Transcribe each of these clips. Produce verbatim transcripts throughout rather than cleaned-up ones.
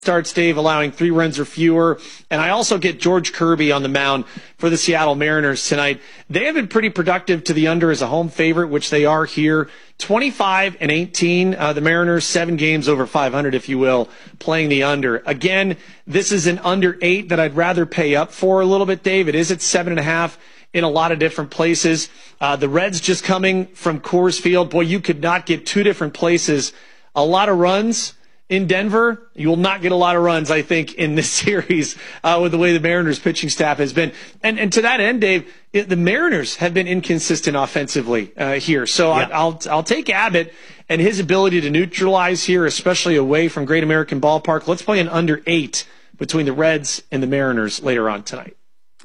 starts, Dave, allowing three runs or fewer. And I also get George Kirby on the mound for the Seattle Mariners tonight. They have been pretty productive to the under as a home favorite, which they are here. twenty-five and eighteen, uh, the Mariners, seven games over five hundred, if you will, playing the under. Again, this is an under eight that I'd rather pay up for a little bit, Dave. It is at seven and a half in a lot of different places. Uh, the Reds just coming from Coors Field. Boy, you could not get two different places. A lot of runs in Denver. You will not get a lot of runs, I think, in this series uh, with the way the Mariners pitching staff has been. And and to that end, Dave, it, the Mariners have been inconsistent offensively uh, here. So yeah. I, I'll I'll take Abbott and his ability to neutralize here, especially away from Great American Ballpark. Let's play an under eight between the Reds and the Mariners later on tonight.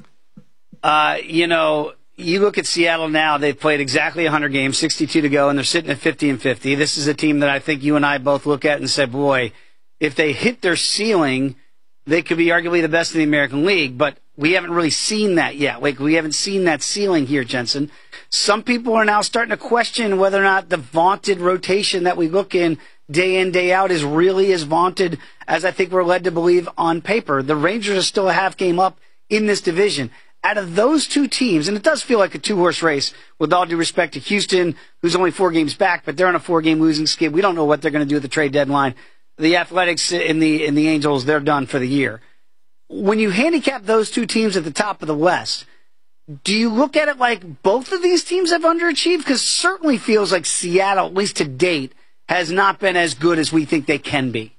Uh, you know, you look at Seattle now, they've played exactly one hundred games, sixty-two to go, and they're sitting at fifty and fifty. This is a team that I think you and I both look at and say, boy, if they hit their ceiling, they could be arguably the best in the American League, but we haven't really seen that yet. Like, we haven't seen that ceiling here, Jensen. Some people are now starting to question whether or not the vaunted rotation that we look in day in, day out is really as vaunted as I think we're led to believe on paper. The Rangers are still a half game up in this division. Out of those two teams, and it does feel like a two-horse race, with all due respect to Houston, who's only four games back, but they're on a four-game losing skid. We don't know what they're going to do at the trade deadline. The Athletics and the, and the Angels, they're done for the year. When you handicap those two teams at the top of the West, do you look at it like both of these teams have underachieved? Because it certainly feels like Seattle, at least to date, has not been as good as we think they can be.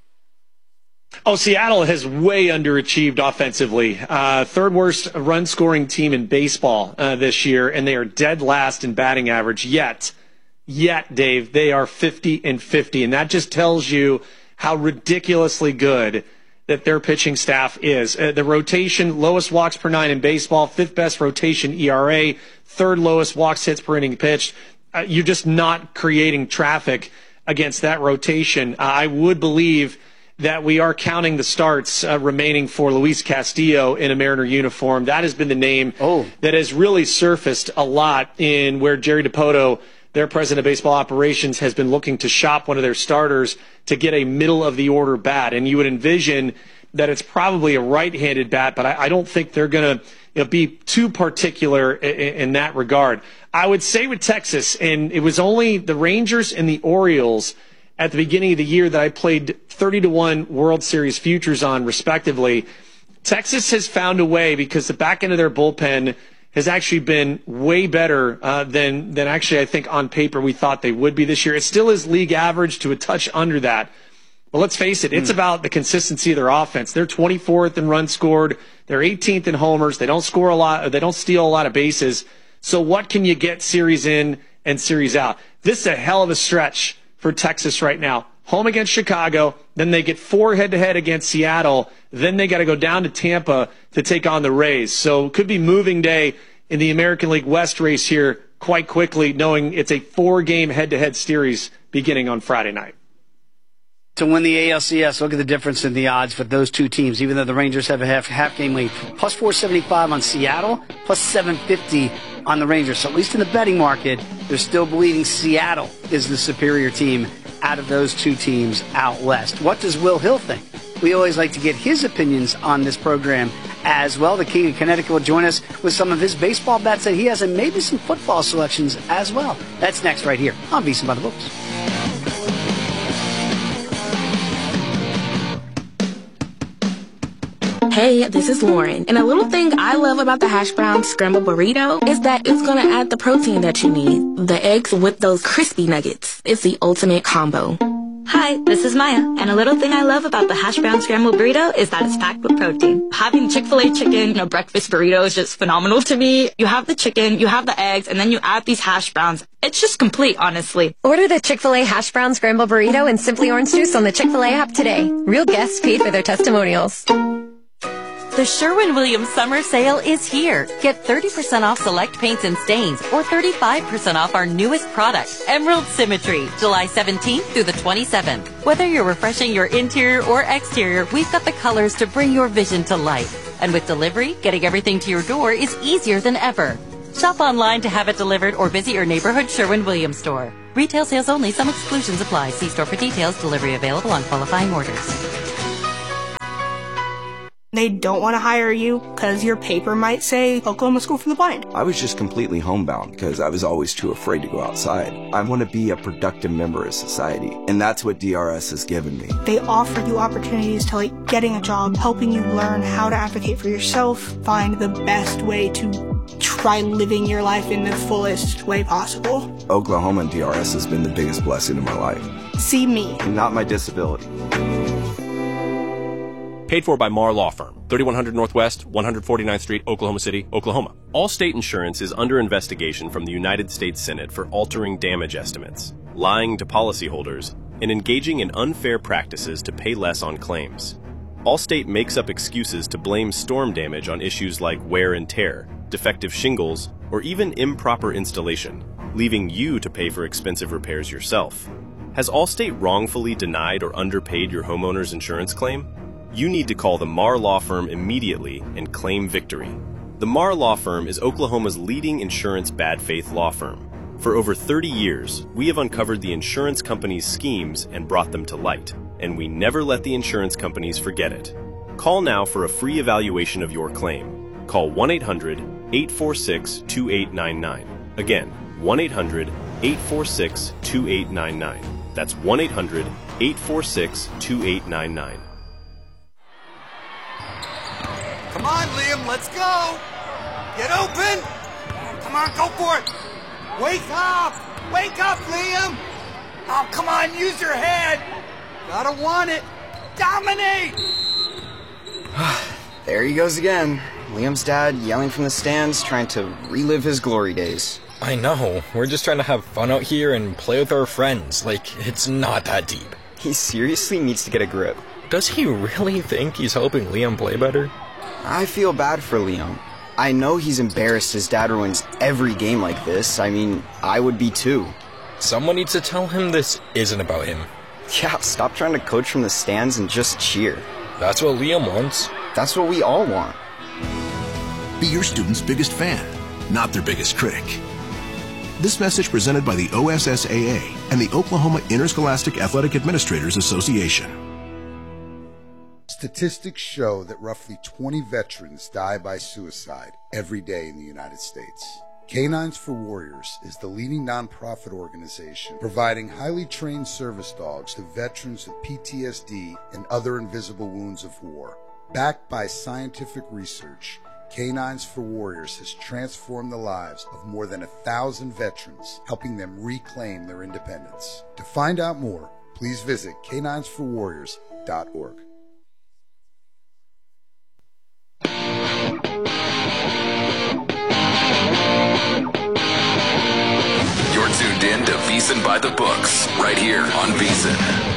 Oh, Seattle has way underachieved offensively. Uh, third worst run scoring team in baseball uh, this year, and they are dead last in batting average. Yet, yet, Dave, they are fifty and fifty, and that just tells you how ridiculously good that their pitching staff is. Uh, the rotation, lowest walks per nine in baseball, fifth best rotation E R A, third lowest walks hits per inning pitched. Uh, you're just not creating traffic against that rotation. Uh, I would believe that we are counting the starts uh, remaining for Luis Castillo in a Mariner uniform. That has been the name oh. that has really surfaced a lot in where Jerry Dipoto, their president of baseball operations, has been looking to shop one of their starters to get a middle-of-the-order bat. And you would envision that it's probably a right-handed bat, but I, I don't think they're going to you know, be too particular in, in that regard. I would say with Texas, and it was only the Rangers and the Orioles at the beginning of the year that I played thirty to one World Series futures on, respectively. Texas has found a way, because the back end of their bullpen has actually been way better uh, than, than actually I think on paper we thought they would be this year. It still is league average to a touch under that. But let's face it, it's mm. about the consistency of their offense. They're twenty-fourth in runs scored. They're eighteenth in homers. They don't score a lot. They don't steal a lot of bases. So what can you get series in and series out? This is a hell of a stretch for Texas right now. Home against Chicago, then they get four head-to-head against Seattle, then they got to go down to Tampa to take on the Rays. So it could be moving day in the American League West race here quite quickly, knowing it's a four-game head-to-head series beginning on Friday night. To win the A L C S, look at the difference in the odds for those two teams, even though the Rangers have a half, half game lead. Plus four seventy-five on Seattle, plus seven fifty on the Rangers. So at least in the betting market, they're still believing Seattle is the superior team out of those two teams out west. What does Will Hill think? We always like to get his opinions on this program as well. The King of Connecticut will join us with some of his baseball bets that he has and maybe some football selections as well. That's next right here on VSiN by the Books. Hey, this is Lauren. And a little thing I love about the hash brown scrambled burrito is that it's going to add the protein that you need. The eggs with those crispy nuggets. It's the ultimate combo. Hi, this is Maya. And a little thing I love about the hash brown scrambled burrito is that it's packed with protein. Having Chick-fil-A chicken in a breakfast burrito is just phenomenal to me. You have the chicken, you have the eggs, and then you add these hash browns. It's just complete, honestly. Order the Chick-fil-A hash brown scrambled burrito and Simply Orange Juice on the Chick-fil-A app today. Real guests paid for their testimonials. The Sherwin-Williams summer sale is here. Get thirty percent off select paints and stains or thirty-five percent off our newest product, Emerald Symmetry, July seventeenth through the twenty-seventh. Whether you're refreshing your interior or exterior, we've got the colors to bring your vision to life. And with delivery, getting everything to your door is easier than ever. Shop online to have it delivered or visit your neighborhood Sherwin-Williams store. Retail sales only. Some exclusions apply. See store for details. Delivery available on qualifying orders. They don't want to hire you because your paper might say Oklahoma School for the Blind. I was just completely homebound because I was always too afraid to go outside. I want to be a productive member of society, and that's what D R S has given me. They offer you opportunities to like getting a job, helping you learn how to advocate for yourself, find the best way to try living your life in the fullest way possible. Oklahoma and D R S has been the biggest blessing in my life. See me. Not my disability. Paid for by Marr Law Firm, thirty-one hundred Northwest, one forty-ninth Street, Oklahoma City, Oklahoma. Allstate Insurance is under investigation from the United States Senate for altering damage estimates, lying to policyholders, and engaging in unfair practices to pay less on claims. Allstate makes up excuses to blame storm damage on issues like wear and tear, defective shingles, or even improper installation, leaving you to pay for expensive repairs yourself. Has Allstate wrongfully denied or underpaid your homeowner's insurance claim? You need to call the Marr Law Firm immediately and claim victory. The Marr Law Firm is Oklahoma's leading insurance bad faith law firm. For over thirty years, we have uncovered the insurance companies' schemes and brought them to light, and we never let the insurance companies forget it. Call now for a free evaluation of your claim. Call one eight hundred, eight four six, two eight nine nine. Again, one eight hundred, eight four six, two eight nine nine. That's one eight hundred, eight four six, two eight nine nine. Come on, Liam, let's go! Get open! Come on, go for it! Wake up! Wake up, Liam! Oh, come on, use your head! Gotta want it! Dominate! There he goes again. Liam's dad yelling from the stands, trying to relive his glory days. I know. We're just trying to have fun out here and play with our friends. Like, it's not that deep. He seriously needs to get a grip. Does he really think he's helping Liam play better? I feel bad for Liam. I know he's embarrassed his dad ruins every game like this. I mean, I would be too. Someone needs to tell him this isn't about him. Yeah, stop trying to coach from the stands and just cheer. That's what Liam wants. That's what we all want. Be your student's biggest fan, not their biggest critic. This message presented by the O S S A A and the Oklahoma Interscholastic Athletic Administrators Association. Statistics show that roughly twenty veterans die by suicide every day in the United States. Canines for Warriors is the leading nonprofit organization providing highly trained service dogs to veterans with P T S D and other invisible wounds of war. Backed by scientific research, Canines for Warriors has transformed the lives of more than a thousand veterans, helping them reclaim their independence. To find out more, please visit canines for warriors dot org. You're tuned in to VSiN by the Books, right here on VSiN.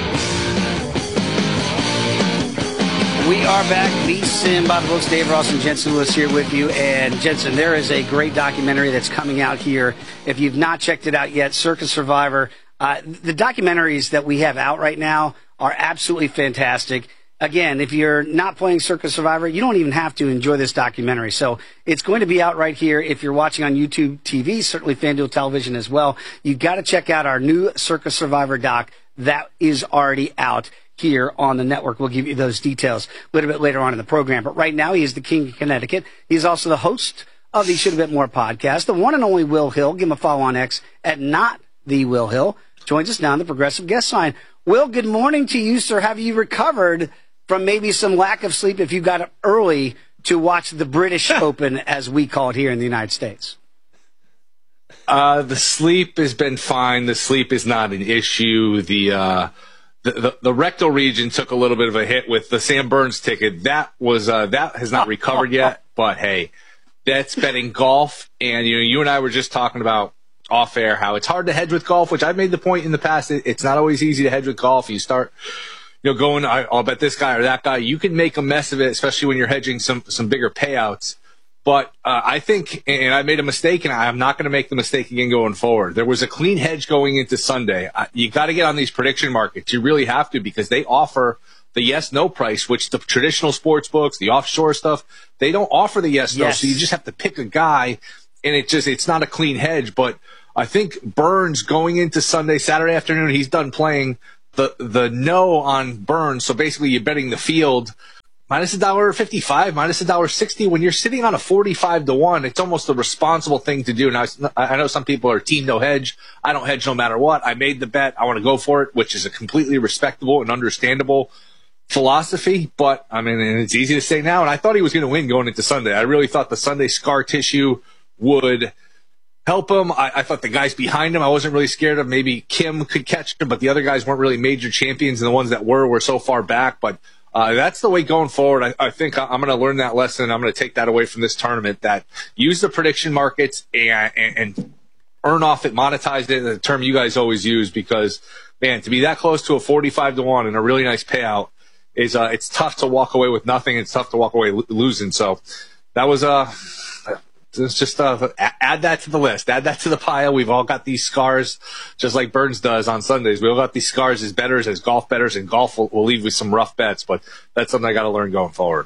We are back, VSiN by the Books. Dave Ross and Jensen Lewis here with you. And Jensen, there is a great documentary that's coming out here. If you've not checked it out yet, Circa Survivor. Uh, the documentaries that we have out right now are absolutely fantastic. Again, if you're not playing Circa Survivor, you don't even have to enjoy this documentary. So it's going to be out right here. If you're watching on YouTube T V, certainly FanDuel Television as well, you've got to check out our new Circa Survivor doc that is already out here on the network. We'll give you those details a little bit later on in the program. But right now, he is the King of Connecticut. He's also the host of the Should Have Been More podcast, the one and only Will Hill. Give him a follow on X at Not The Will Hill. Joins us now on the Progressive Guest Sign. Will, good morning to you, sir. Have you recovered from maybe some lack of sleep if you got up early to watch the British Open, as we call it here in the United States? Uh, the sleep has been fine. The sleep is not an issue. The, uh, the, the, the rectal region took a little bit of a hit with the Sam Burns ticket. That was, uh, that has not recovered yet, but hey, that's been in golf. And, you know, you and I were just talking about off air how it's hard to hedge with golf, which I've made the point in the past. It, it's not always easy to hedge with golf. You start, you know, going, I, I'll bet this guy or that guy. You can make a mess of it, especially when you're hedging some, some bigger payouts. But uh, I think, and I made a mistake, and I'm not going to make the mistake again going forward. There was a clean hedge going into Sunday. Uh, you got to get on these prediction markets. You really have to, because they offer the yes-no price, which the traditional sports books, the offshore stuff, they don't offer the yes-no. Yes. So you just have to pick a guy, and it just it's not a clean hedge. But I think Burns going into Sunday, Saturday afternoon, he's done playing the the no on Burns. So basically, you're betting the field minus a dollar fifty-five, minus a dollar sixty. When you're sitting on a forty-five to one, it's almost a responsible thing to do. Now, I know some people are team no hedge. I don't hedge no matter what. I made the bet. I want to go for it, which is a completely respectable and understandable philosophy. But I mean, and it's easy to say now. And I thought he was going to win going into Sunday. I really thought the Sunday scar tissue would help him. I, I thought the guys behind him, I wasn't really scared of. Maybe Kim could catch him, but the other guys weren't really major champions, and the ones that were were so far back. But uh, that's the way going forward. I, I think I'm going to learn that lesson. I'm going to take that away from this tournament, that use the prediction markets and, and, and earn off it, monetize it, the term you guys always use, because, man, to be that close to a forty-five to one and a really nice payout is uh, it's tough to walk away with nothing. It's tough to walk away lo- losing. So that was a uh, It's just uh, add that to the list. Add that to the pile. We've all got these scars, just like Burns does on Sundays. We all got these scars as bettors, as golf bettors, and golf will, will leave with some rough bets. But that's something I got to learn going forward.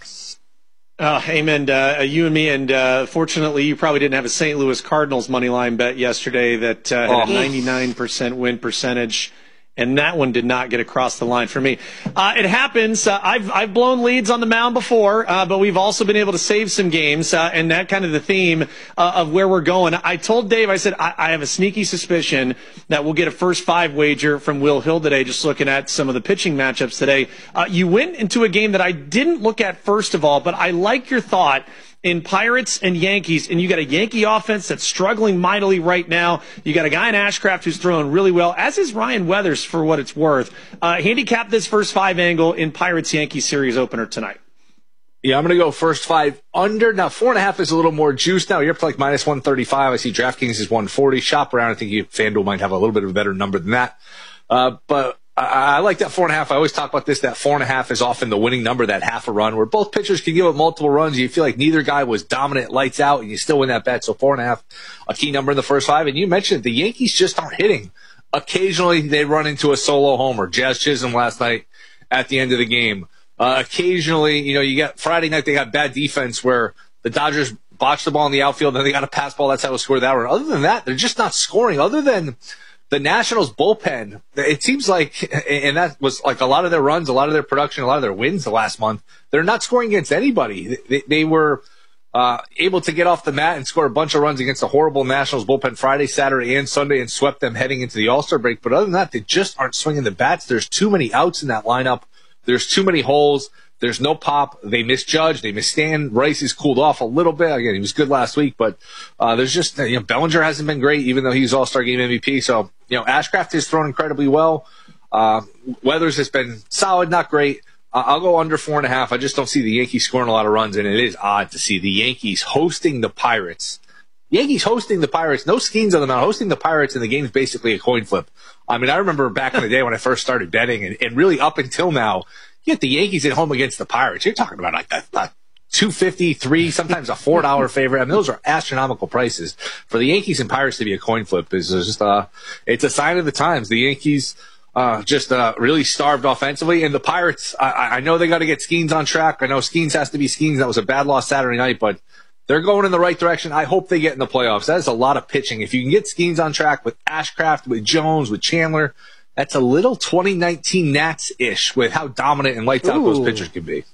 Uh, amen. Uh, you and me, and uh, fortunately, you probably didn't have a Saint Louis Cardinals money line bet yesterday that uh, had oh. a ninety-nine percent win percentage. And that one did not get across the line for me. Uh, it happens. Uh, I've I've blown leads on the mound before, uh, but we've also been able to save some games, uh, and that kind of the theme uh, of where we're going. I told Dave, I said, I, I have a sneaky suspicion that we'll get a first five wager from Will Hill today, just looking at some of the pitching matchups today. Uh, you went into a game that I didn't look at first of all, but I like your thought in Pirates and Yankees, and you got a Yankee offense that's struggling mightily right now. You got a guy in Ashcraft who's throwing really well, as is Ryan Weathers for what it's worth. Uh, handicap this first five angle in Pirates-Yankees series opener tonight. Yeah, I'm going to go first five under. Now, four and a half is a little more juice now. You're up to like minus one thirty-five. I see DraftKings is one forty. Shop around. I think you, FanDuel might have a little bit of a better number than that. Uh, but I, I like that four and a half. I always talk about this, that four and a half is often the winning number, that half a run, where both pitchers can give up multiple runs. You feel like neither guy was dominant, lights out, and you still win that bet. So four and a half, a key number in the first five. And you mentioned the Yankees just aren't hitting. Occasionally they run into a solo homer. Jazz Chisholm last night at the end of the game. Uh, occasionally, you know, you got Friday night, they got bad defense where the Dodgers botched the ball in the outfield, then they got a pass ball. That's how they scored that run. Other than that, they're just not scoring. Other than the Nationals bullpen, it seems like, and that was like a lot of their runs, a lot of their production, a lot of their wins the last month, they're not scoring against anybody. They, they were uh, able to get off the mat and score a bunch of runs against a horrible Nationals bullpen Friday, Saturday, and Sunday and swept them heading into the All-Star break. But other than that, they just aren't swinging the bats. There's too many outs in that lineup. There's too many holes. There's no pop. They misjudge. They misstand. Rice has cooled off a little bit. Again, he was good last week, but uh, there's just, you know, Bellinger hasn't been great, even though he's All-Star Game M V P. So, you know, Ashcraft has thrown incredibly well. Uh, Weathers has been solid, not great. Uh, I'll go under four and a half. I just don't see the Yankees scoring a lot of runs, and it is odd to see the Yankees hosting the Pirates. Yankees hosting the Pirates, no Skeens on the mound, hosting the Pirates, and the game's basically a coin flip. I mean, I remember back in the day when I first started betting, and, and really up until now, you get the Yankees at home against the Pirates. You're talking about like a, a two fifty-three, sometimes a four dollar favorite. I mean, those are astronomical prices. For the Yankees and Pirates to be a coin flip is just uh, it's a sign of the times. The Yankees uh, just uh, really starved offensively, and the Pirates. I, I know they got to get Skeens on track. I know Skeens has to be Skeens. That was a bad loss Saturday night, but they're going in the right direction. I hope they get in the playoffs. That is a lot of pitching. If you can get Skeens on track with Ashcraft, with Jones, with Chandler, that's a little twenty nineteen Nats-ish with how dominant and lights out those pitchers can be.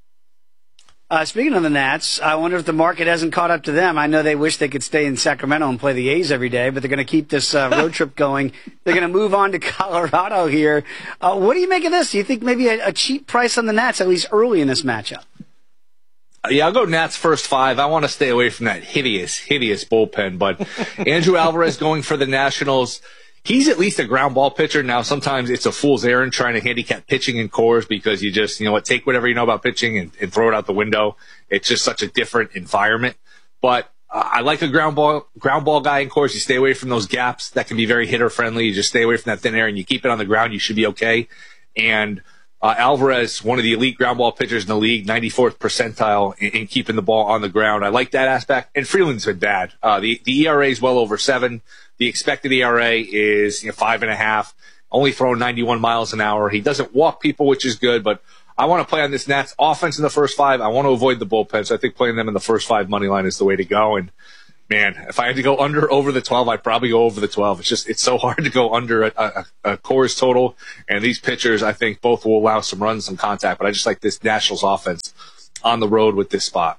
Uh, speaking of the Nats, I wonder if the market hasn't caught up to them. I know they wish they could stay in Sacramento and play the A's every day, but they're going to keep this uh, road trip going. They're going to move on to Colorado here. Uh, what do you make of this? Do you think maybe a, a cheap price on the Nats, at least early in this matchup? Yeah, I'll go Nats first five. I want to stay away from that hideous, hideous bullpen. But Andrew Alvarez going for the Nationals. He's at least a ground ball pitcher. Now, sometimes it's a fool's errand trying to handicap pitching in cores because you just, you know what, take whatever you know about pitching and, and throw it out the window. It's just such a different environment. But uh, I like a ground ball ground ball guy in cores. You stay away from those gaps that can be very hitter friendly. You just stay away from that thin air and you keep it on the ground. You should be okay. And uh, Alvarez, one of the elite ground ball pitchers in the league, ninety-fourth percentile in, in keeping the ball on the ground. I like that aspect. And Freeland's been bad. Uh, the, the E R A is well over seven. The expected E R A is, you know, five and a half, only throwing ninety-one miles an hour. He doesn't walk people, which is good, but I want to play on this Nats offense in the first five. I want to avoid the bullpen, so I think playing them in the first five money line is the way to go. And man, if I had to go under over the twelve, I'd probably go over the twelve. It's just, it's so hard to go under a, a, a Coors total. And these pitchers, I think both will allow some runs, some contact, but I just like this Nationals offense on the road with this spot.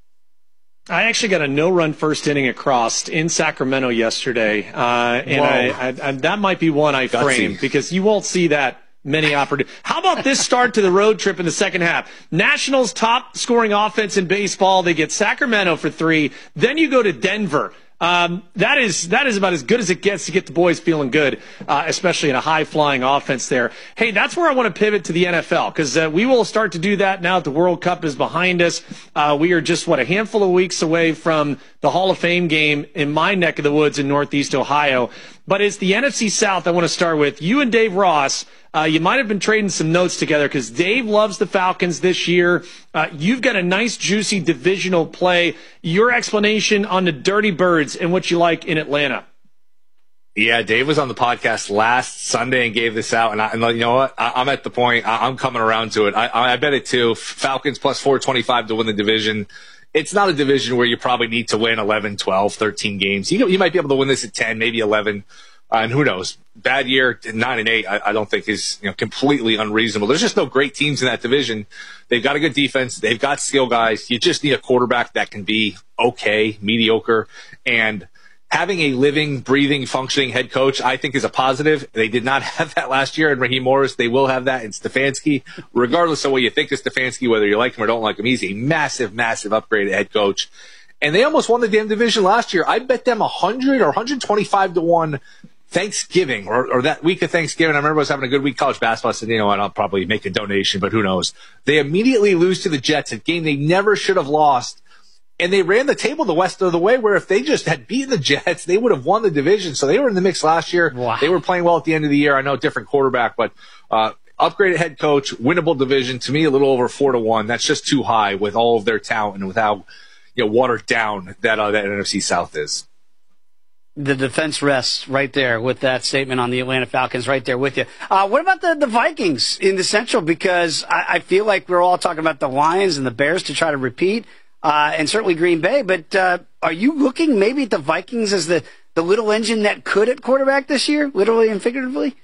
I actually got a no-run first inning across in Sacramento yesterday, uh, and I, I, I, that might be one I framed because you won't see that many opportunities. How about this start to the road trip in the second half? Nationals top scoring offense in baseball. They get Sacramento for three. Then you go to Denver. Um, that is that is about as good as it gets to get the boys feeling good, uh, especially in a high-flying offense there. Hey, that's where I want to pivot to the N F L because uh, we will start to do that now that the World Cup is behind us. Uh, we are just, what, a handful of weeks away from the Hall of Fame game in my neck of the woods in Northeast Ohio. But it's the N F C South I want to start with. You and Dave Ross, uh, you might have been trading some notes together because Dave loves the Falcons this year. Uh, you've got a nice, juicy divisional play. Your explanation on the Dirty Birds and what you like in Atlanta. Yeah, Dave was on the podcast last Sunday and gave this out. And, I, and you know what? I, I'm at the point. I, I'm coming around to it. I, I bet it too. Falcons plus four twenty-five to win the division. It's not a division where you probably need to win eleven, twelve, thirteen games. You, you might be able to win this at ten, maybe eleven. Uh, and who knows? Bad year, nine and eight, I, I don't think is you know completely unreasonable. There's just no great teams in that division. They've got a good defense. They've got skill guys. You just need a quarterback that can be okay, mediocre. And having a living, breathing, functioning head coach, I think, is a positive. They did not have that last year in Raheem Morris. They will have that in Stefanski. Regardless of what you think of Stefanski, whether you like him or don't like him, he's a massive, massive upgrade head coach. And they almost won the damn division last year. I bet them one hundred or one twenty-five to one Thanksgiving or, or that week of Thanksgiving. I remember I was having a good week of college basketball. I said, you know what, I'll probably make a donation, but who knows? They immediately lose to the Jets, a game they never should have lost. And they ran the table the rest of the way where if they just had beaten the Jets, they would have won the division. So they were in the mix last year. Wow. They were playing well at the end of the year. I know different quarterback, but uh, upgraded head coach, winnable division. To me, a little over four to one. That's just too high with all of their talent and with how you know watered down that uh, that N F C South is. The defense rests right there with that statement on the Atlanta Falcons right there with you. Uh, what about the, the Vikings in the Central? Because I, I feel like we're all talking about the Lions and the Bears to try to repeat, uh, and certainly Green Bay. But uh, are you looking maybe at the Vikings as the, the little engine that could at quarterback this year, literally and figuratively?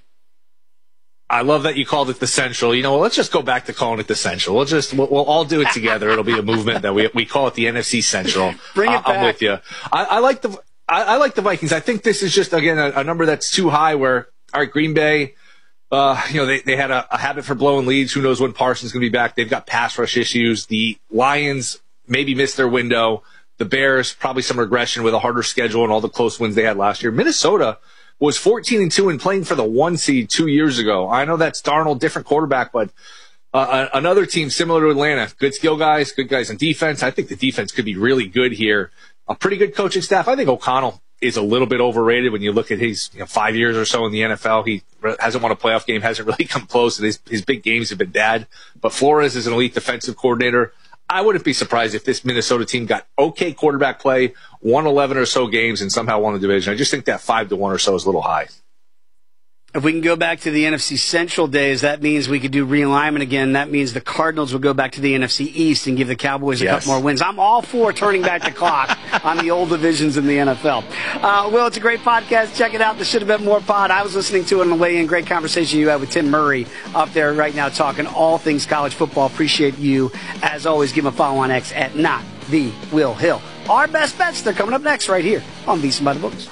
I love that you called it the Central. You know, let's just go back to calling it the Central. We'll just, we'll, we'll all do it together. It'll be a movement that we we call it the N F C Central. Bring it uh, back. I'm with you. I, I like the, I, I like the Vikings. I think this is just, again, a, a number that's too high where, all right, Green Bay, uh, you know, they, they had a, a habit for blowing leads. Who knows when Parsons going to be back? They've got pass rush issues. The Lions maybe missed their window. The Bears, probably some regression with a harder schedule and all the close wins they had last year. Minnesota was fourteen and two and playing for the one seed two years ago. I know that's Darnold, different quarterback, but uh, another team similar to Atlanta, good skill guys, good guys on defense. I think the defense could be really good here. A pretty good coaching staff. I think O'Connell is a little bit overrated when you look at his you know, five years or so in the N F L. He hasn't won a playoff game, hasn't really come close, and his, his big games have been bad. But Flores is an elite defensive coordinator. I wouldn't be surprised if this Minnesota team got okay quarterback play, won eleven or so games, and somehow won the division. I just think that five to one or so is a little high. If we can go back to the N F C Central days, that means we could do realignment again. That means the Cardinals would go back to the N F C East and give the Cowboys a yes. couple more wins. I'm all for turning back the clock on the old divisions in the N F L. Uh, Will, it's a great podcast. Check it out. There should have been more pod. I was listening to it on the way in. Great conversation you had with Tim Murray up there right now talking all things college football. Appreciate you. As always, give him a follow on X at not the Will Hill. Our best bets, they're coming up next right here on VSiN by the Books.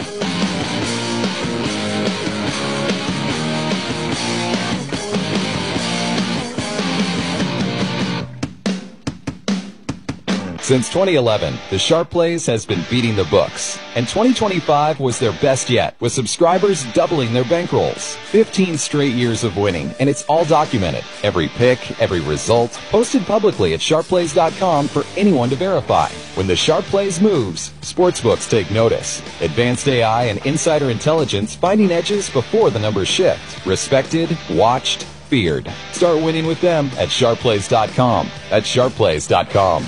Since twenty eleven, the Sharp Plays has been beating the books, and twenty twenty-five was their best yet, with subscribers doubling their bankrolls. fifteen straight years of winning, and it's all documented. Every pick, every result, posted publicly at sharp plays dot com for anyone to verify. When the Sharp Plays moves, sportsbooks take notice. Advanced A I and insider intelligence finding edges before the numbers shift. Respected, watched, feared. Start winning with them at sharp plays dot com. That's sharp plays dot com.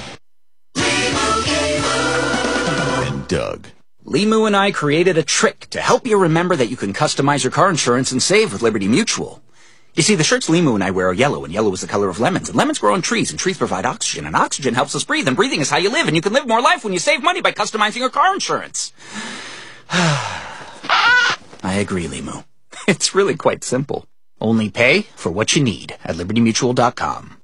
Doug. Limu and I created a trick to help you remember that you can customize your car insurance and save with Liberty Mutual. You see, the shirts Limu and I wear are yellow, and yellow is the color of lemons, and lemons grow on trees, and trees provide oxygen, and oxygen helps us breathe, and breathing is how you live, and you can live more life when you save money by customizing your car insurance. I agree, Limu. It's really quite simple. Only pay for what you need at liberty mutual dot com.